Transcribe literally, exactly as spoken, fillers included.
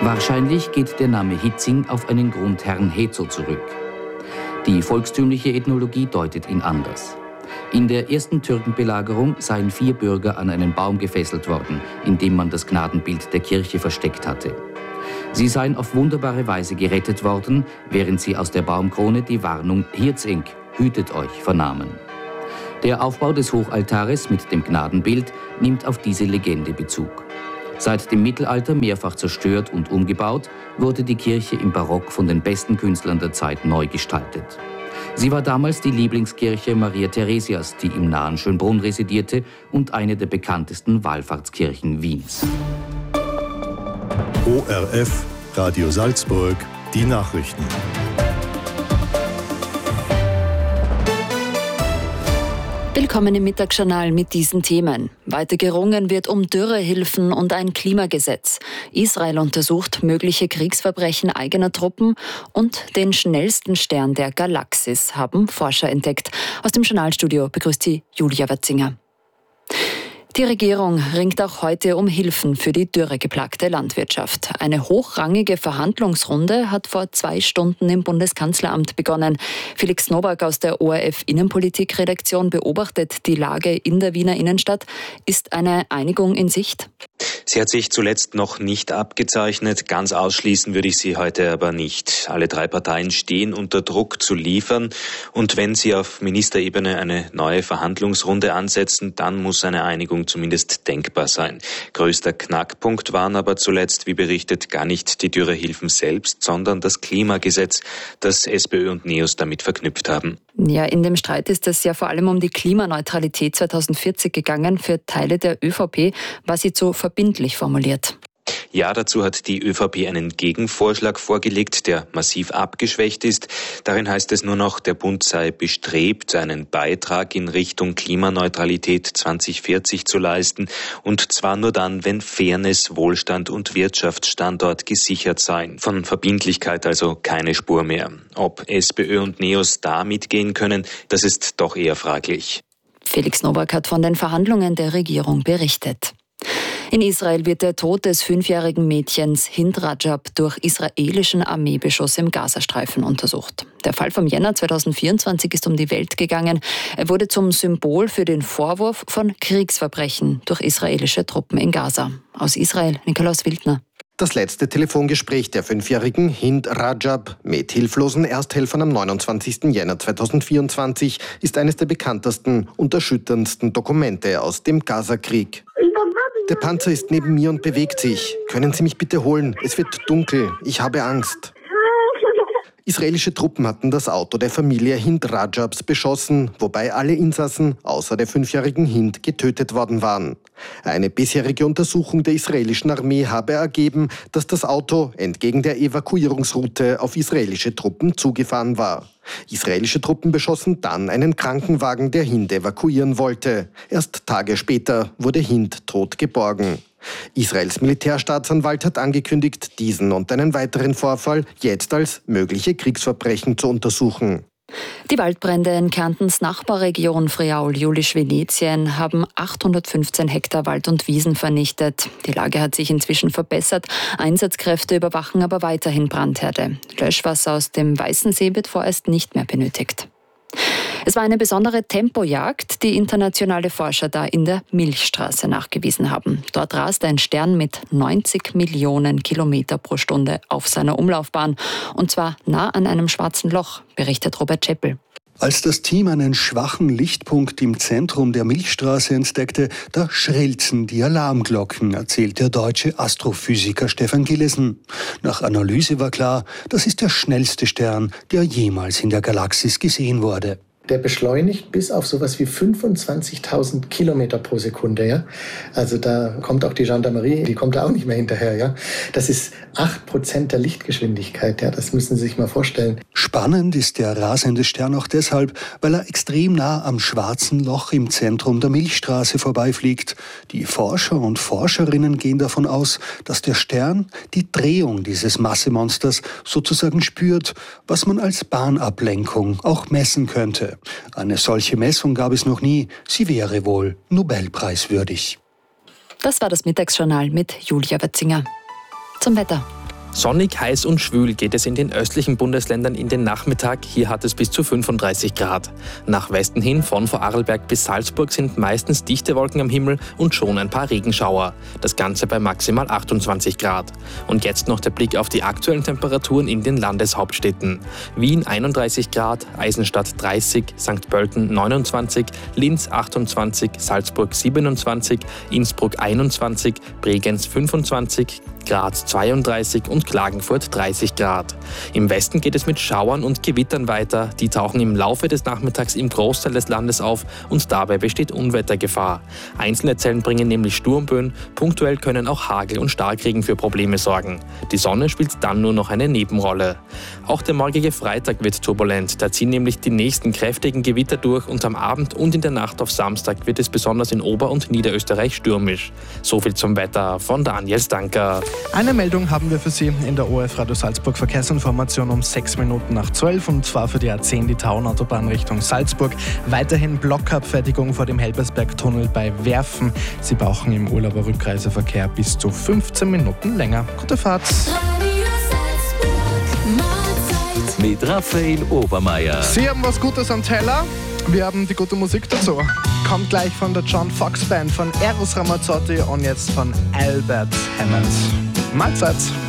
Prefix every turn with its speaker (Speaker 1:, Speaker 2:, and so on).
Speaker 1: Wahrscheinlich geht der Name Hietzing auf einen Grundherrn Hezo zurück. Die volkstümliche Ethnologie deutet ihn anders. In der ersten Türkenbelagerung seien vier Bürger an einen Baum gefesselt worden, in dem man das Gnadenbild der Kirche versteckt hatte. Sie seien auf wunderbare Weise gerettet worden, während sie aus der Baumkrone die Warnung Hietzing, hütet euch, vernahmen. Der Aufbau des Hochaltares mit dem Gnadenbild nimmt auf diese Legende Bezug. Seit dem Mittelalter mehrfach zerstört und umgebaut, wurde die Kirche im Barock von den besten Künstlern der Zeit neu gestaltet. Sie war damals die Lieblingskirche Maria Theresias, die im nahen Schönbrunn residierte und eine der bekanntesten Wallfahrtskirchen Wiens.
Speaker 2: O R F, Radio Salzburg, die Nachrichten.
Speaker 3: Willkommen im Mittagsjournal mit diesen Themen. Weiter gerungen wird um Dürrehilfen und ein Klimagesetz. Israel untersucht mögliche Kriegsverbrechen eigener Truppen und den schnellsten Stern der Galaxis haben Forscher entdeckt. Aus dem Journalstudio begrüßt sie Julia Watzinger. Die Regierung ringt auch heute um Hilfen für die dürregeplagte Landwirtschaft. Eine hochrangige Verhandlungsrunde hat vor zwei Stunden im Bundeskanzleramt begonnen. Felix Nowak aus der O R F-Innenpolitik-Redaktion beobachtet die Lage in der Wiener Innenstadt. Ist eine Einigung in Sicht?
Speaker 4: Sie hat sich zuletzt noch nicht abgezeichnet. Ganz ausschließen würde ich sie heute aber nicht. Alle drei Parteien stehen unter Druck zu liefern. Und wenn sie auf Ministerebene eine neue Verhandlungsrunde ansetzen, dann muss eine Einigung zumindest denkbar sein. Größter Knackpunkt waren aber zuletzt, wie berichtet, gar nicht die Dürrehilfen selbst, sondern das Klimagesetz, das SPÖ und NEOS damit verknüpft haben.
Speaker 3: Ja, in dem Streit ist es ja vor allem um die Klimaneutralität zweitausendvierzig gegangen. Für Teile der ÖVP war sie zu verbindlich formuliert.
Speaker 4: Ja, dazu hat die ÖVP einen Gegenvorschlag vorgelegt, der massiv abgeschwächt ist. Darin heißt es nur noch, der Bund sei bestrebt, einen Beitrag in Richtung Klimaneutralität zweitausendvierzig zu leisten. Und zwar nur dann, wenn Fairness, Wohlstand und Wirtschaftsstandort gesichert seien. Von Verbindlichkeit also keine Spur mehr. Ob SPÖ und NEOS da mitgehen können, das ist doch eher fraglich.
Speaker 3: Felix Nowak hat von den Verhandlungen der Regierung berichtet. In Israel wird der Tod des fünfjährigen Mädchens Hind Rajab durch israelischen Armeebeschuss im Gazastreifen untersucht. Der Fall vom Jänner zweitausendvierundzwanzig ist um die Welt gegangen. Er wurde zum Symbol für den Vorwurf von Kriegsverbrechen durch israelische Truppen in Gaza. Aus Israel, Nikolaus Wildner.
Speaker 5: Das letzte Telefongespräch der fünfjährigen Hind Rajab mit hilflosen Ersthelfern am neunundzwanzigsten Jänner zweitausendvierundzwanzig ist eines der bekanntesten und erschütterndsten Dokumente aus dem Gaza-Krieg. Der Panzer ist neben mir und bewegt sich. Können Sie mich bitte holen? Es wird dunkel. Ich habe Angst. Israelische Truppen hatten das Auto der Familie Hind Rajabs beschossen, wobei alle Insassen außer der fünfjährigen Hind getötet worden waren. Eine bisherige Untersuchung der israelischen Armee habe ergeben, dass das Auto entgegen der Evakuierungsroute auf israelische Truppen zugefahren war. Israelische Truppen beschossen dann einen Krankenwagen, der Hind evakuieren wollte. Erst Tage später wurde Hind tot geborgen. Israels Militärstaatsanwalt hat angekündigt, diesen und einen weiteren Vorfall jetzt als mögliche Kriegsverbrechen zu untersuchen.
Speaker 3: Die Waldbrände in Kärntens Nachbarregion Friaul-Julisch-Venetien haben achthundertfünfzehn Hektar Wald und Wiesen vernichtet. Die Lage hat sich inzwischen verbessert. Einsatzkräfte überwachen aber weiterhin Brandherde. Löschwasser aus dem Weißensee wird vorerst nicht mehr benötigt. Es war eine besondere Tempojagd, die internationale Forscher da in der Milchstraße nachgewiesen haben. Dort rast ein Stern mit neunzig Millionen Kilometer pro Stunde auf seiner Umlaufbahn. Und zwar nah an einem schwarzen Loch, berichtet Robert Scheppel.
Speaker 6: Als das Team einen schwachen Lichtpunkt im Zentrum der Milchstraße entdeckte, da schrillten die Alarmglocken, erzählt der deutsche Astrophysiker Stefan Gillesen. Nach Analyse war klar, das ist der schnellste Stern, der jemals in der Galaxis gesehen wurde.
Speaker 7: Der beschleunigt bis auf sowas wie fünfundzwanzigtausend Kilometer pro Sekunde. Ja? Also da kommt auch die Gendarmerie, die kommt da auch nicht mehr hinterher. Ja? Das ist acht Prozent der Lichtgeschwindigkeit. Ja? Das müssen Sie sich mal vorstellen.
Speaker 6: Spannend ist der rasende Stern auch deshalb, weil er extrem nah am schwarzen Loch im Zentrum der Milchstraße vorbeifliegt. Die Forscher und Forscherinnen gehen davon aus, dass der Stern die Drehung dieses Massemonsters sozusagen spürt, was man als Bahnablenkung auch messen könnte. Eine solche Messung gab es noch nie. Sie wäre wohl nobelpreiswürdig.
Speaker 3: Das war das Mittagsjournal mit Julia Watzinger. Zum Wetter.
Speaker 8: Sonnig, heiß und schwül geht es in den östlichen Bundesländern in den Nachmittag. Hier hat es bis zu fünfunddreißig Grad. Nach Westen hin, von Vorarlberg bis Salzburg, sind meistens dichte Wolken am Himmel und schon ein paar Regenschauer. Das Ganze bei maximal achtundzwanzig Grad. Und jetzt noch der Blick auf die aktuellen Temperaturen in den Landeshauptstädten. Wien einunddreißig Grad, Eisenstadt dreißig, Sankt Pölten neunundzwanzig, Linz achtundzwanzig, Salzburg siebenundzwanzig, Innsbruck einundzwanzig, Bregenz fünfundzwanzig, Graz zweiunddreißig und Klagenfurt dreißig Grad. Im Westen geht es mit Schauern und Gewittern weiter. Die tauchen im Laufe des Nachmittags im Großteil des Landes auf und dabei besteht Unwettergefahr. Einzelne Zellen bringen nämlich Sturmböen, punktuell können auch Hagel und Starkregen für Probleme sorgen. Die Sonne spielt dann nur noch eine Nebenrolle. Auch der morgige Freitag wird turbulent, da ziehen nämlich die nächsten kräftigen Gewitter durch und am Abend und in der Nacht auf Samstag wird es besonders in Ober- und Niederösterreich stürmisch. Soviel zum Wetter von Daniel Stanker.
Speaker 9: Eine Meldung haben wir für Sie in der O F Radio Salzburg Verkehrsinformation um sechs Minuten nach zwölf und zwar für die A zehn, die Tauenautobahn Richtung Salzburg. Weiterhin Blockabfertigung vor dem Helbersberg-Tunnel bei Werfen. Sie brauchen im Urlauber-Rückreiseverkehr bis zu fünfzehn Minuten länger. Gute Fahrt!
Speaker 10: Mit Raphael Obermeier.
Speaker 9: Sie haben was Gutes am Teller. Wir haben die gute Musik dazu. Kommt gleich von der John Fox Band, von Eros Ramazzotti und jetzt von Albert Hammond. Mahlzeit!